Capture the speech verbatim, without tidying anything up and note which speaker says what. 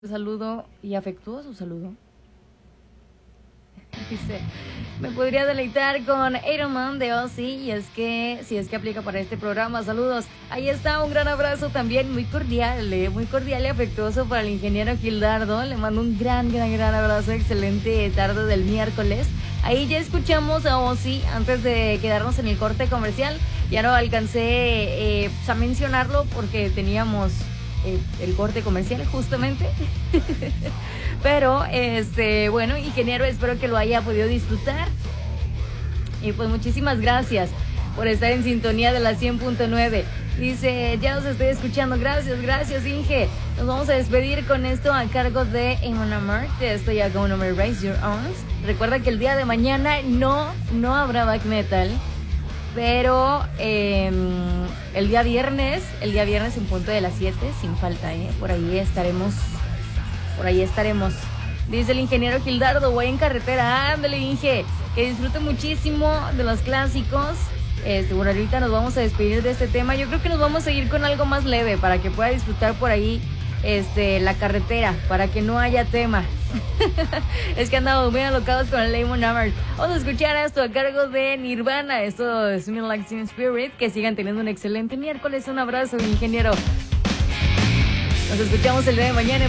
Speaker 1: Saludo y afectuoso saludo. Dice, me podría deleitar con Iron Man de Ozzy, y es que, si es que aplica para este programa, saludos. Ahí está, un gran abrazo también, muy cordial, eh, muy cordial y afectuoso para el ingeniero Gildardo. Le mando un gran, gran, gran abrazo, excelente tarde del miércoles. Ahí ya escuchamos a Ozzy antes de quedarnos en el corte comercial. Ya no alcancé eh, a mencionarlo porque teníamos eh, el corte comercial justamente. Pero, este, bueno, ingeniero, espero que lo haya podido disfrutar. Y pues muchísimas gracias por estar en sintonía de la cien punto nueve. Dice, ya los estoy escuchando. Gracias, gracias, Inge. Nos vamos a despedir con esto a cargo de Amon Amarth. De esto ya Gonna Raise Your Arms. Recuerda que el día de mañana no, no habrá back metal. Pero eh, el día viernes, el día viernes en punto de las siete, sin falta, ¿eh? Por ahí estaremos, por ahí estaremos. Dice el ingeniero Gildardo, voy en carretera, ándale, Inge, que disfrute muchísimo de los clásicos. Este, bueno, ahorita nos vamos a despedir de este tema. Yo creo que nos vamos a seguir con algo más leve para que pueda disfrutar por ahí este, la carretera, para que no haya tema. Es que andamos muy alocados con el Amon Amarth. Vamos a escuchar esto a cargo de Nirvana. Esto es Smell Like Teen Spirit. Que sigan teniendo un excelente miércoles. Un abrazo, ingeniero. Nos escuchamos el día de mañana.